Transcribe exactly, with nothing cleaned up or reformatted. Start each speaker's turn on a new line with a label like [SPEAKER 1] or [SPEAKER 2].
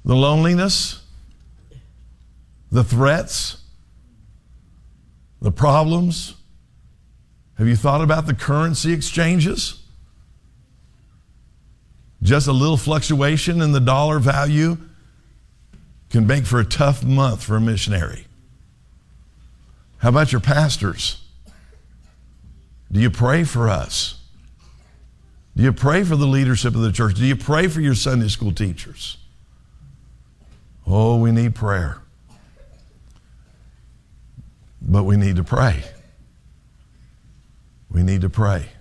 [SPEAKER 1] the loneliness, the threats, the problems? Have you thought about the currency exchanges? Just a little fluctuation in the dollar value can make for a tough month for a missionary. How about your pastors? Do you pray for us? Do you pray for the leadership of the church? Do you pray for your Sunday school teachers? Oh, we need prayer. But we need to pray. We need to pray.